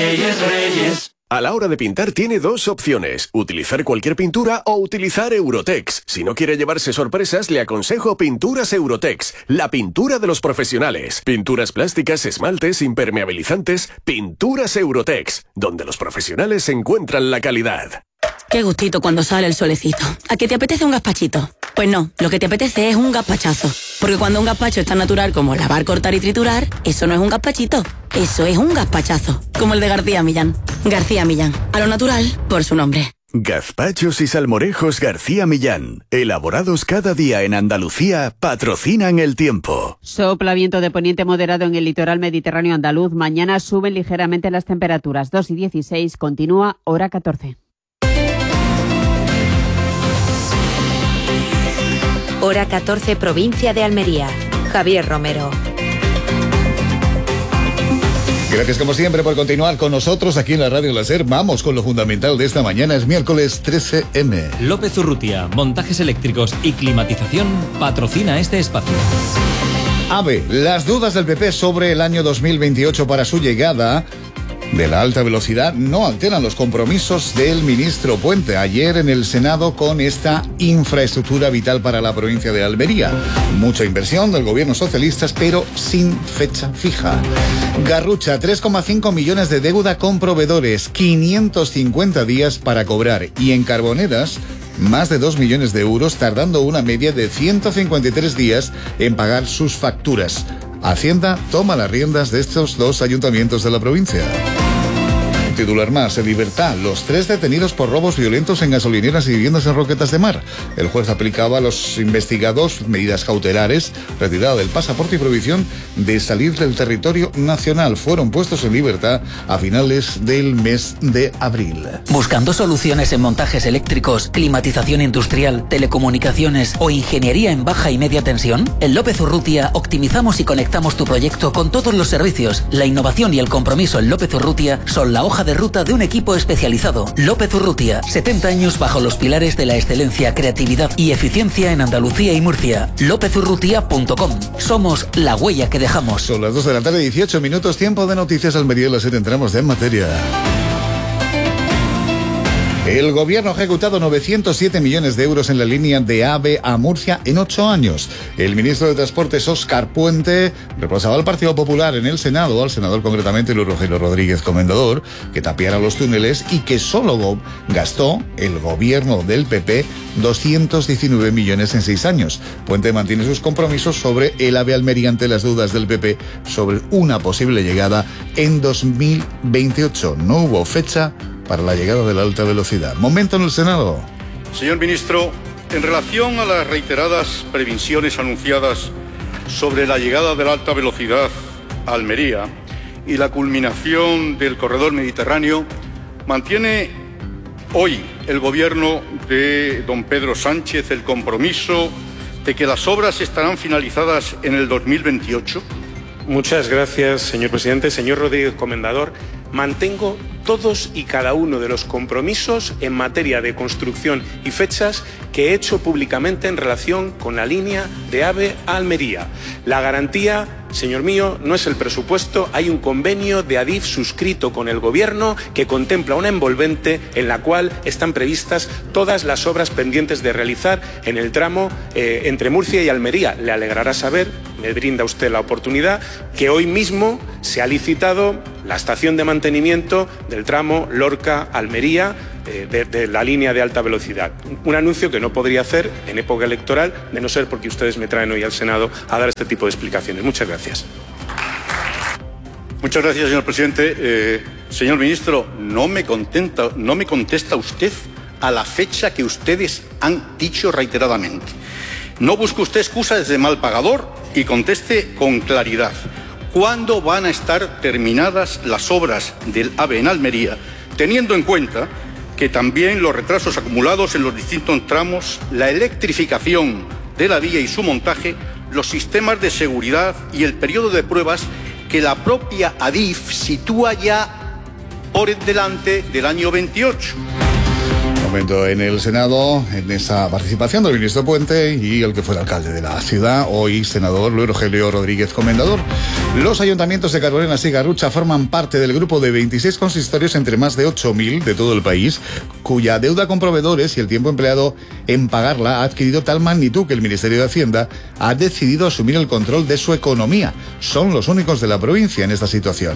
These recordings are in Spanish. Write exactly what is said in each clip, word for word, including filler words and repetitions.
Reyes, Reyes. A la hora de pintar tiene dos opciones, utilizar cualquier pintura o utilizar Eurotex. Si no quiere llevarse sorpresas, le aconsejo Pinturas Eurotex, la pintura de los profesionales. Pinturas plásticas, esmaltes, impermeabilizantes, Pinturas Eurotex, donde los profesionales encuentran la calidad. Qué gustito cuando sale el solecito. ¿A qué te apetece un gazpachito? Pues no, lo que te apetece es un gazpachazo. Porque cuando un gazpacho es tan natural como lavar, cortar y triturar, eso no es un gazpachito, eso es un gazpachazo. Como el de García Millán. García Millán, a lo natural por su nombre. Gazpachos y salmorejos García Millán, elaborados cada día en Andalucía, patrocinan el tiempo. Sopla viento de poniente moderado en el litoral mediterráneo andaluz. Mañana suben ligeramente las temperaturas. dos y dieciséis, continúa hora catorce. Hora catorce, provincia de Almería. Javier Romero. Gracias como siempre por continuar con nosotros aquí en la Radio Láser. Vamos con lo fundamental de esta mañana. Es miércoles trece eme. López Urrutia, montajes eléctricos y climatización, patrocina este espacio. AVE, las dudas del P P sobre el año dos mil veintiocho para su llegada de la alta velocidad no alteran los compromisos del ministro Puente ayer en el Senado con esta infraestructura vital para la provincia de Almería. Mucha inversión del gobierno socialista, pero sin fecha fija. Garrucha, tres coma cinco millones de deuda con proveedores, quinientos cincuenta días para cobrar. Y en Carboneras, más de dos millones de euros, tardando una media de ciento cincuenta y tres días en pagar sus facturas. Hacienda toma las riendas de estos dos ayuntamientos de la provincia. Titular más, en libertad, los tres detenidos por robos violentos en gasolineras y viviendas en Roquetas de Mar. El juez aplicaba a los investigados medidas cautelares, retirada del pasaporte y prohibición de salir del territorio nacional. Fueron puestos en libertad a finales del mes de abril. ¿Buscando soluciones en montajes eléctricos, climatización industrial, telecomunicaciones o ingeniería en baja y media tensión? En López Urrutia optimizamos y conectamos tu proyecto con todos los servicios. La innovación y el compromiso en López Urrutia son la hoja de ruta de un equipo especializado. López Urrutia, setenta años bajo los pilares de la excelencia, creatividad y eficiencia en Andalucía y Murcia. lópez urrutia punto com. Somos la huella que dejamos. Son las dos de la tarde, dieciocho minutos, tiempo de noticias. Almería, las siete entramos en materia. El gobierno ha ejecutado novecientos siete millones de euros en la línea de AVE a Murcia en ocho años. El ministro de Transportes, Óscar Puente, reprochaba al Partido Popular en el Senado, al senador concretamente Luis Rogelio Rodríguez Comendador, que tapiara los túneles y que solo gastó el gobierno del P P doscientos diecinueve millones en seis años. Puente mantiene sus compromisos sobre el AVE Almería ante las dudas del P P sobre una posible llegada en dos mil veintiocho. No hubo fecha para la llegada de la alta velocidad. Momento en el Senado. Señor ministro, en relación a las reiteradas previsiones anunciadas sobre la llegada de la alta velocidad a Almería y la culminación del corredor mediterráneo, ¿mantiene hoy el gobierno de don Pedro Sánchez el compromiso de que las obras estarán finalizadas en el dos mil veintiocho? Muchas gracias, señor presidente. Señor Rodríguez Comendador, mantengo todos y cada uno de los compromisos en materia de construcción y fechas que he hecho públicamente en relación con la línea de AVE a Almería. La garantía, señor mío, no es el presupuesto. Hay un convenio de Adif suscrito con el Gobierno que contempla una envolvente en la cual están previstas todas las obras pendientes de realizar en el tramo eh, entre Murcia y Almería. Le alegrará saber, me brinda usted la oportunidad, que hoy mismo se ha licitado la estación de mantenimiento del tramo Lorca-Almería eh, de, de la línea de alta velocidad. Un anuncio que no podría hacer en época electoral, de no ser porque ustedes me traen hoy al Senado a dar este tipo de explicaciones. Muchas gracias. Muchas gracias, señor presidente. Eh, señor ministro, no me contenta, no me contesta usted a la fecha que ustedes han dicho reiteradamente. No busque usted excusas de mal pagador y conteste con claridad. ¿Cuándo van a estar terminadas las obras del AVE en Almería, teniendo en cuenta que también los retrasos acumulados en los distintos tramos, la electrificación de la vía y su montaje, los sistemas de seguridad y el periodo de pruebas que la propia Adif sitúa ya por delante del año veintiocho? momento en el Senado, en esa participación del ministro Puente y el que fue el alcalde de la ciudad, hoy senador Luis Rogelio Rodríguez Comendador. Los ayuntamientos de Carboneras y Garrucha forman parte del grupo de veintiséis consistorios entre más de ocho mil de todo el país, cuya deuda con proveedores y el tiempo empleado en pagarla ha adquirido tal magnitud que el Ministerio de Hacienda ha decidido asumir el control de su economía. Son los únicos de la provincia en esta situación.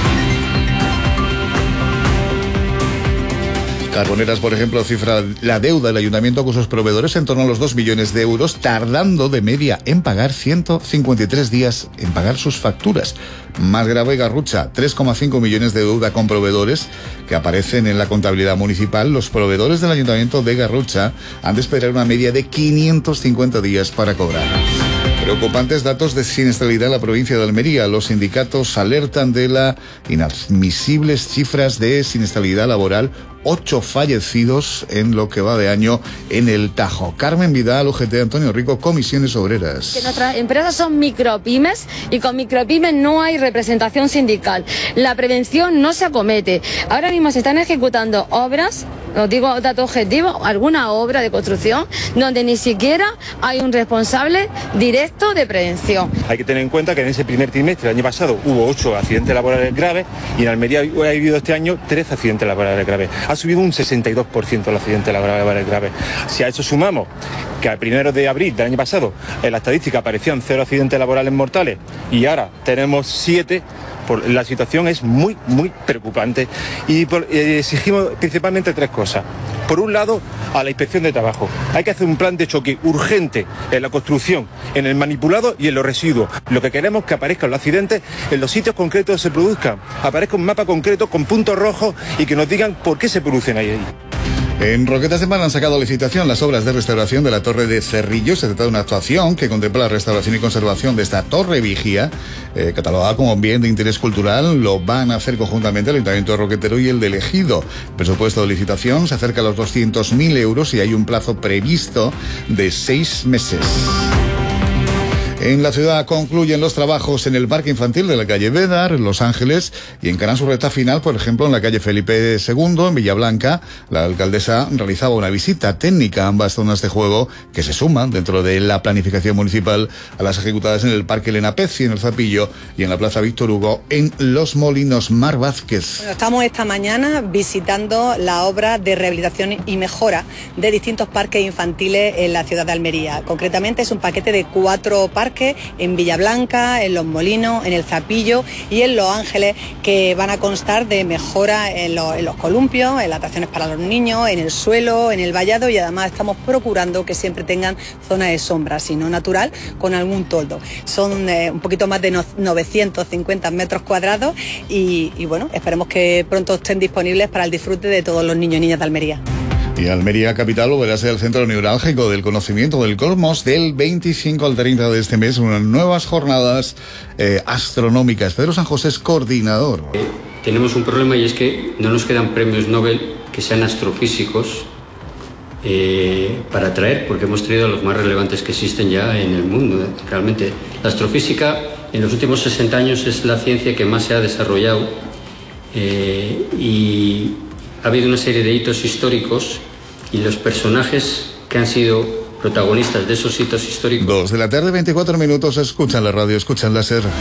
Carboneras, por ejemplo, cifra la deuda del ayuntamiento con sus proveedores en torno a los dos millones de euros, tardando de media en pagar ciento cincuenta y tres días en pagar sus facturas. Más grave, Garrucha, tres coma cinco millones de deuda con proveedores que aparecen en la contabilidad municipal. Los proveedores del ayuntamiento de Garrucha han de esperar una media de quinientos cincuenta días para cobrar. Preocupantes datos de siniestralidad en la provincia de Almería. Los sindicatos alertan de las inadmisibles cifras de siniestralidad laboral. Ocho fallecidos en lo que va de año en el Tajo. Carmen Vidal, U G T, Antonio Rico, Comisiones Obreras. Que nuestras empresas son micropymes y con micropymes no hay representación sindical. La prevención no se acomete. Ahora mismo se están ejecutando obras, os digo dato objetivo, alguna obra de construcción donde ni siquiera hay un responsable directo de prevención. Hay que tener en cuenta que en ese primer trimestre del año pasado hubo ocho accidentes laborales graves y en Almería ha habido este año tres accidentes laborales graves. Ha subido un sesenta y dos por ciento el accidente laboral grave. Si a eso sumamos que al primero de abril del año pasado en la estadística aparecían cero accidentes laborales mortales y ahora tenemos siete, por, la situación es muy, muy preocupante y por, eh, exigimos principalmente tres cosas. Por un lado, a la Inspección de Trabajo. Hay que hacer un plan de choque urgente en la construcción, en el manipulado y en los residuos. Lo que queremos es que aparezcan los accidentes en los sitios concretos se produzcan. Aparezca un mapa concreto con puntos rojos y que nos digan por qué se producen ahí. En Roquetas de Mar han sacado a licitación las obras de restauración de la Torre de Cerrillo. Se trata de una actuación que contempla la restauración y conservación de esta torre vigía, eh, catalogada como bien de interés cultural. Lo van a hacer conjuntamente el Ayuntamiento de Roquetero y el de Ejido. El presupuesto de licitación se acerca a los doscientos mil euros y hay un plazo previsto de seis meses. En la ciudad concluyen los trabajos en el parque infantil de la calle Bédar, en Los Ángeles, y encaran su recta final, por ejemplo, en la calle Felipe segundo, en Villablanca. La alcaldesa realizaba una visita técnica a ambas zonas de juego que se suman dentro de la planificación municipal a las ejecutadas en el parque Elena Pezzi, en el Zapillo, y en la plaza Víctor Hugo, en Los Molinos. Mar Vázquez. Bueno, estamos esta mañana visitando la obra de rehabilitación y mejora de distintos parques infantiles en la ciudad de Almería. Concretamente es un paquete de cuatro parques en Villablanca, en Los Molinos, en el Zapillo y en Los Ángeles, que van a constar de mejora en, lo, en los columpios, en las atracciones para los niños, en el suelo, en el vallado, y además estamos procurando que siempre tengan zona de sombra, si no natural, con algún toldo. Son eh, un poquito más de no, novecientos cincuenta metros cuadrados y, y bueno, esperemos que pronto estén disponibles para el disfrute de todos los niños y niñas de Almería. Y Almería Capital volverá a ser el centro neurálgico del conocimiento del cosmos del veinticinco al treinta de este mes, unas nuevas jornadas eh, astronómicas. Pedro San José es coordinador. Eh, tenemos un problema y es que no nos quedan premios Nobel que sean astrofísicos eh, para traer, porque hemos traído a los más relevantes que existen ya en el mundo. Realmente, la astrofísica en los últimos sesenta años es la ciencia que más se ha desarrollado eh, y ha habido una serie de hitos históricos y los personajes que han sido protagonistas de esos hitos históricos. Dos de la tarde, veinticuatro minutos, escuchan la radio, escuchan la SER.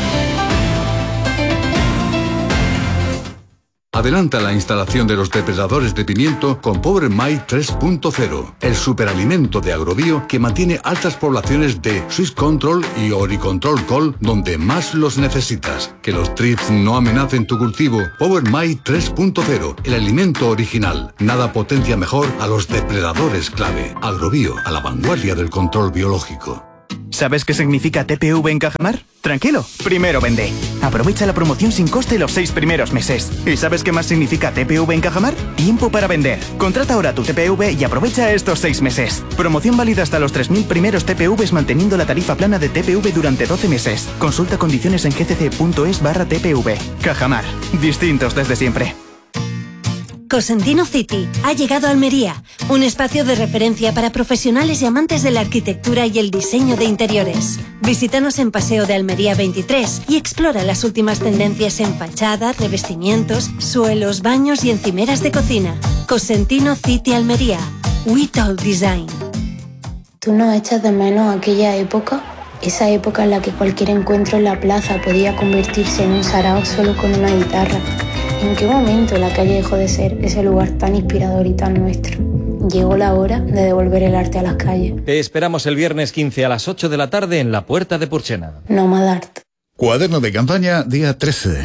Adelanta la instalación de los depredadores de pimiento con Power My tres punto cero, el superalimento de Agrobio que mantiene altas poblaciones de Swiss Control y Oricontrol Col donde más los necesitas. Que los trips no amenacen tu cultivo. Power My tres punto cero, el alimento original. Nada potencia mejor a los depredadores clave. Agrobio, a la vanguardia del control biológico. ¿Sabes qué significa T P V en Cajamar? Tranquilo, primero vende. Aprovecha la promoción sin coste los seis primeros meses. ¿Y sabes qué más significa T P V en Cajamar? Tiempo para vender. Contrata ahora tu T P V y aprovecha estos seis meses. Promoción válida hasta los tres mil primeros T P Vs manteniendo la tarifa plana de T P V durante doce meses. Consulta condiciones en gcc.es barra TPV. Cajamar. Distintos desde siempre. Cosentino City ha llegado a Almería, un espacio de referencia para profesionales y amantes de la arquitectura y el diseño de interiores. Visítanos en Paseo de Almería veintitrés y explora las últimas tendencias en fachada, revestimientos, suelos, baños y encimeras de cocina. Cosentino City Almería. We Talk Design. ¿Tú no echas de menos aquella época? Esa época en la que cualquier encuentro en la plaza podía convertirse en un sarao solo con una guitarra. ¿En qué momento la calle dejó de ser ese lugar tan inspirador y tan nuestro? Llegó la hora de devolver el arte a las calles. Te esperamos el viernes quince a las ocho de la tarde en la Puerta de Purchena. Nomad Art. Cuaderno de campaña, día trece.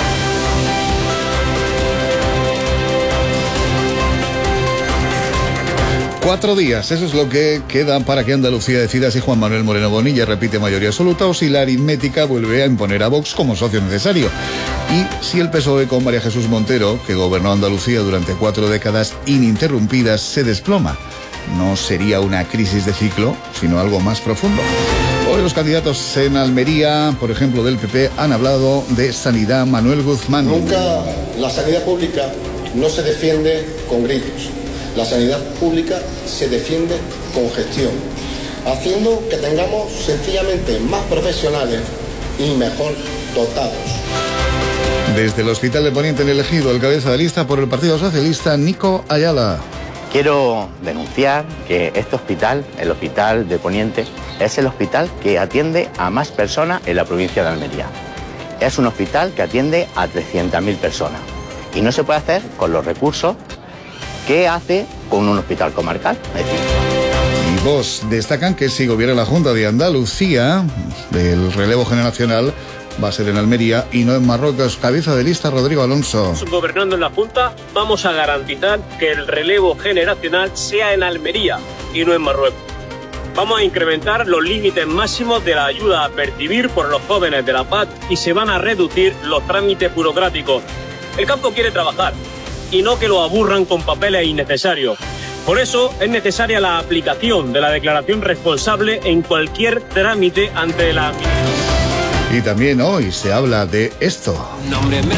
Cuatro días, eso es lo que queda para que Andalucía decida si Juan Manuel Moreno Bonilla repite mayoría absoluta o si la aritmética vuelve a imponer a Vox como socio necesario. Y si el P S O E con María Jesús Montero, que gobernó Andalucía durante cuatro décadas ininterrumpidas, se desploma. No sería una crisis de ciclo, sino algo más profundo. Hoy los candidatos en Almería, por ejemplo del P P, han hablado de sanidad. Manuel Guzmán. Nunca la sanidad pública no se defiende con gritos. La sanidad pública se defiende con gestión, haciendo que tengamos sencillamente más profesionales y mejor dotados. Desde el Hospital de Poniente en el Ejido, el cabeza de lista por el Partido Socialista, Nico Ayala. Quiero denunciar que este hospital, el Hospital de Poniente, es el hospital que atiende a más personas en la provincia de Almería. Es un hospital que atiende a trescientas mil personas y no se puede hacer con los recursos que hace con un hospital comarcal. Y vos destacan que si gobierna la Junta de Andalucía, el relevo generacional va a ser en Almería y no en Marruecos. Cabeza de lista, Rodrigo Alonso. Gobernando en la Junta, vamos a garantizar que el relevo generacional sea en Almería y no en Marruecos. Vamos a incrementar los límites máximos de la ayuda a percibir por los jóvenes de la P A C y se van a reducir los trámites burocráticos. El campo quiere trabajar y no que lo aburran con papeles innecesarios. Por eso es necesaria la aplicación de la declaración responsable en cualquier trámite ante la... Y también hoy se habla de esto.